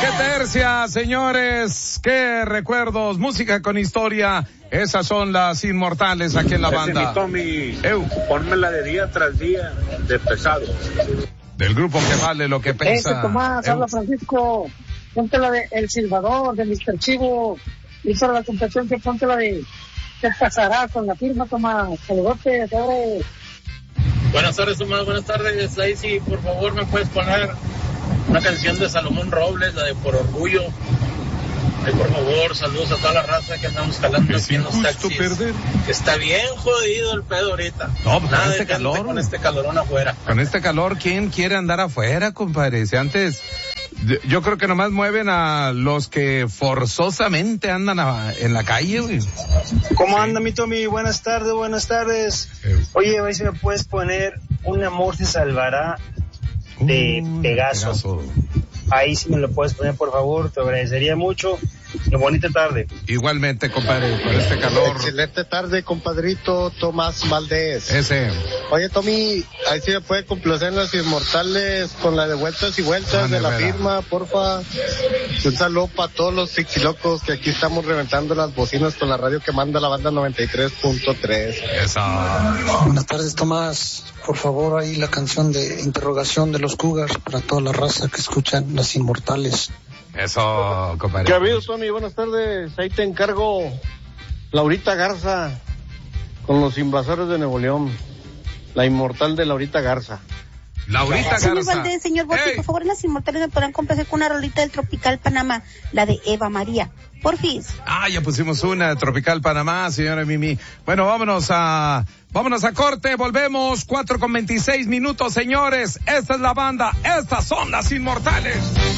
Tercia, señores, qué recuerdos, música con historia, esas son las inmortales aquí en la banda. Ponme la de día tras día, de pesado. Del grupo que vale lo que pesa. Tomás, habla Francisco, ponte la de El Silbador, de Mr. Chivo, y para la competencia ponte la de ¿Qué pasará con la firma, Tomás? Saludote, sobre. Buenas tardes, Tomás, buenas tardes. Ahí sí, por favor, me puedes poner una canción de Salomón Robles, la de Por Orgullo. Ay, por favor, saludos a toda la raza que andamos jalando aquí en los taxis. Que está bien jodido el pedo ahorita. No, pues con este calor. Con este calorón afuera. Con este calor, ¿quién quiere andar afuera, compadre? Si antes, yo creo que nomás mueven a los que forzosamente andan en la calle, güey. ¿Cómo anda, mi Tommy? Buenas tardes, buenas tardes. Oye, a ver si me puedes poner Un amor se salvará de Pegaso. Ahí sí me lo puedes poner, por favor, te agradecería mucho. Una bonita tarde. Igualmente, compadre, con este calor. Excelente tarde, compadrito Tomás Valdés. Ese. Oye, Tommy, ahí sí me puede complacer Los Inmortales con la de Vueltas y Vueltas de la firma, porfa. Un saludo para todos los fixilocos que aquí estamos reventando las bocinas con la radio que manda la banda 93.3. Eso. Buenas tardes, Tomás. Por favor, ahí la canción de Interrogación de los Cougars para toda la raza que escuchan Las Inmortales. Eso, compadre. ¿Qué ha habido, Tommy? Buenas tardes. Ahí te encargo Laurita Garza con Los Invasores de Nuevo León. La inmortal de Laurita Garza. Laurita Garza. Señor Valdés, señor Bote, por favor, Las Inmortales me podrán complacer con una rolita del Tropical Panamá, la de Eva María. Porfis. Ya pusimos una Tropical Panamá, señora Mimi. Bueno, vámonos a corte, volvemos, 4:26, señores. Esta es la banda, estas son Las Inmortales.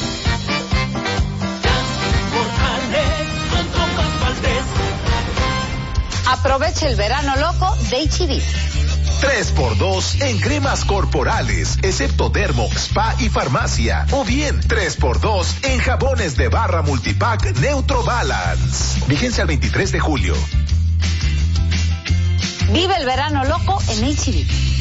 Aprovecha el verano loco de H-E-B. 3x2 en cremas corporales, excepto Dermo, Spa y Farmacia. O bien 3x2 en jabones de barra multipack Neutro Balance. Vigencia al 23 de julio. Vive el verano loco en H-E-B.